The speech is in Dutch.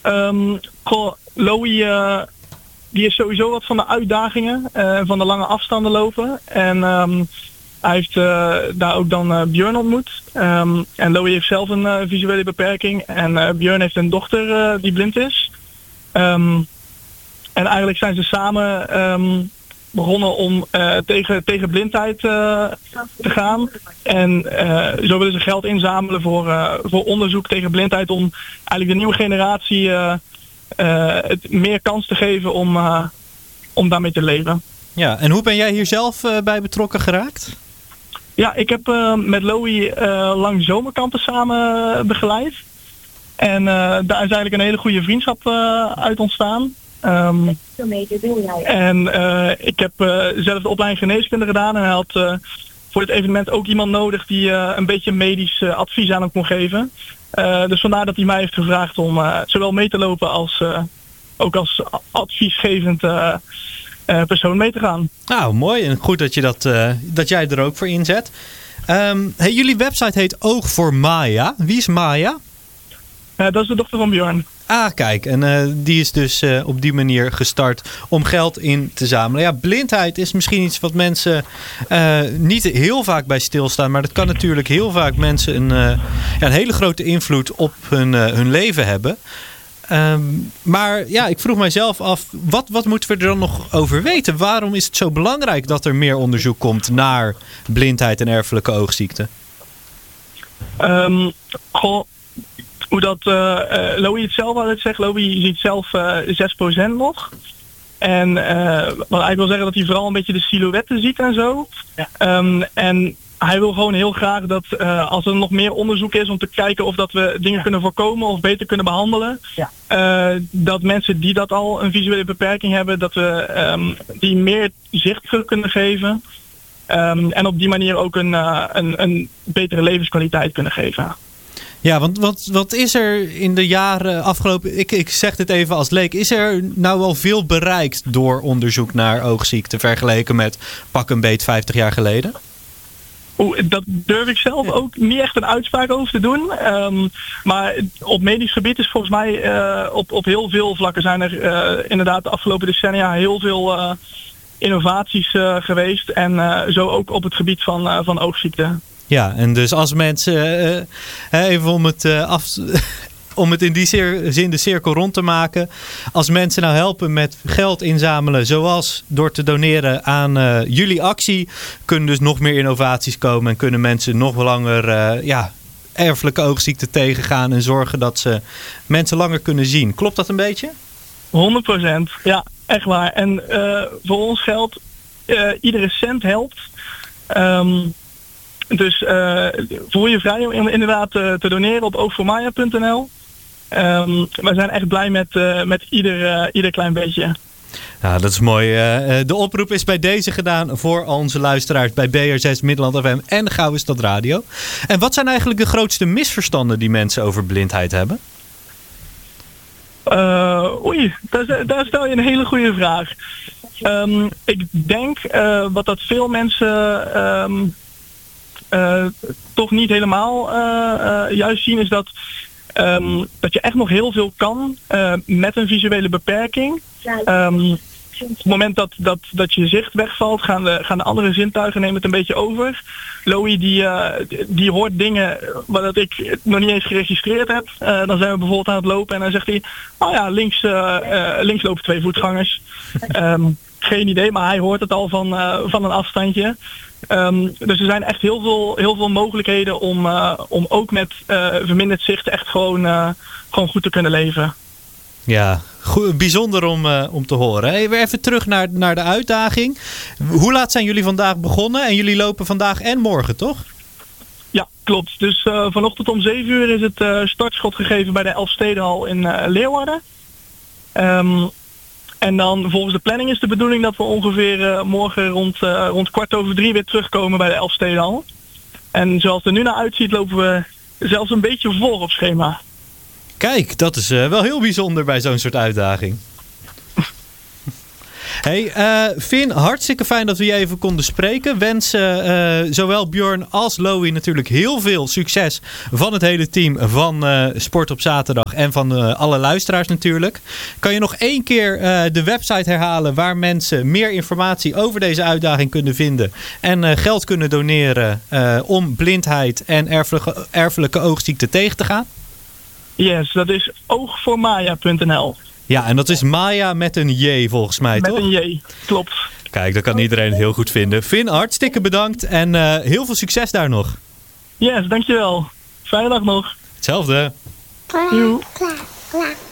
Loïe die is sowieso wat van de uitdagingen, van de lange afstanden lopen. En hij heeft daar ook dan Björn ontmoet. En Loïe heeft zelf een visuele beperking. En Björn heeft een dochter die blind is. En eigenlijk zijn ze samen begonnen om tegen blindheid te gaan. En zo willen ze geld inzamelen voor onderzoek tegen blindheid. Om eigenlijk de nieuwe generatie het meer kans te geven om daarmee te leven. Ja, en hoe ben jij hier zelf bij betrokken geraakt? Ja, ik heb met Loïe lang zomerkampen samen begeleid. En daar is eigenlijk een hele goede vriendschap uit ontstaan. Ik heb zelf de opleiding geneeskunde gedaan. En hij had voor dit evenement ook iemand nodig die een beetje medisch advies aan hem kon geven. Dus vandaar dat hij mij heeft gevraagd om zowel mee te lopen als ook als adviesgevend persoon mee te gaan. Nou, mooi. En goed dat jij er ook voor inzet. Jullie website heet Oog voor Maya. Wie is Maya? Dat is de dochter van Björn. Ah, kijk. En die is dus op die manier gestart om geld in te zamelen. Ja, blindheid is misschien iets wat mensen niet heel vaak bij stilstaan. Maar dat kan natuurlijk heel vaak mensen een hele grote invloed op hun leven hebben. Maar ja, ik vroeg mijzelf af, wat moeten we er dan nog over weten? Waarom is het zo belangrijk dat er meer onderzoek komt naar blindheid en erfelijke oogziekten? Hoe dat Loïe het zelf altijd zegt, Loïe ziet zelf 6% nog. En wat eigenlijk wil zeggen dat hij vooral een beetje de silhouetten ziet en zo. Ja. En hij wil gewoon heel graag dat als er nog meer onderzoek is om te kijken of dat we dingen kunnen voorkomen of beter kunnen behandelen. Ja. Dat mensen die dat al een visuele beperking hebben, dat we die meer zicht kunnen geven. En op die manier ook een betere levenskwaliteit kunnen geven. Ja, want wat is er in de jaren afgelopen... Ik zeg dit even als leek. Is er nou wel veel bereikt door onderzoek naar oogziekten vergeleken met pak een beet 50 jaar geleden? Dat durf ik zelf ook niet echt een uitspraak over te doen. Maar op medisch gebied is volgens mij op heel veel vlakken zijn er inderdaad de afgelopen decennia heel veel innovaties geweest. En zo ook op het gebied van oogziekten. Ja, en dus als mensen, even om het in die zin de cirkel rond te maken. Als mensen nou helpen met geld inzamelen, zoals door te doneren aan jullie actie, kunnen dus nog meer innovaties komen en kunnen mensen nog langer erfelijke oogziekten tegengaan en zorgen dat ze mensen langer kunnen zien. Klopt dat een beetje? 100%, ja, echt waar. En voor ons geldt, iedere cent helpt. Dus voel je vrij om inderdaad te doneren op oogvoormaya.nl. Wij zijn echt blij met ieder klein beetje. Ja, dat is mooi. De oproep is bij deze gedaan voor al onze luisteraars bij BR6 Middelland FM en Gouden Stad Radio. En wat zijn eigenlijk de grootste misverstanden die mensen over blindheid hebben? Daar stel je een hele goede vraag. Ik denk wat dat veel mensen toch niet helemaal juist zien is dat je echt nog heel veel kan met een visuele beperking. Op het moment dat je zicht wegvalt, gaan de andere zintuigen nemen het een beetje over. Loïe die hoort dingen wat ik nog niet eens geregistreerd heb. Dan zijn we bijvoorbeeld aan het lopen en dan zegt hij, oh ja, links lopen 2 voetgangers. Geen idee, maar hij hoort het al van een afstandje. Dus er zijn echt heel veel mogelijkheden om ook met verminderd zicht echt gewoon goed te kunnen leven. Ja, bijzonder om te horen. Hey, weer even terug naar de uitdaging. Hoe laat zijn jullie vandaag begonnen? En jullie lopen vandaag en morgen, toch? Ja, klopt. Dus vanochtend om 7 uur is het startschot gegeven bij de Elfstedenhal in Leeuwarden. En dan volgens de planning is de bedoeling dat we ongeveer morgen rond 2:15 weer terugkomen bij de Elfstedenhal. En zoals het er nu naar uitziet lopen we zelfs een beetje voor op schema. Kijk, dat is wel heel bijzonder bij zo'n soort uitdaging. Hey, Finn, hartstikke fijn dat we je even konden spreken. Wensen zowel Björn als Loïe natuurlijk heel veel succes van het hele team van Sport op Zaterdag en van alle luisteraars natuurlijk. Kan je nog 1 keer de website herhalen waar mensen meer informatie over deze uitdaging kunnen vinden en geld kunnen doneren om blindheid en erfelijke oogziekte tegen te gaan? Yes, dat is oogvoormaya.nl. Ja, en dat is Maya met een J volgens mij, toch? Met een J, klopt. Kijk, dat kan iedereen heel goed vinden. Finn, hartstikke bedankt en heel veel succes daar nog. Yes, dankjewel. Fijne dag nog. Hetzelfde. Klaar, klaar, klaar.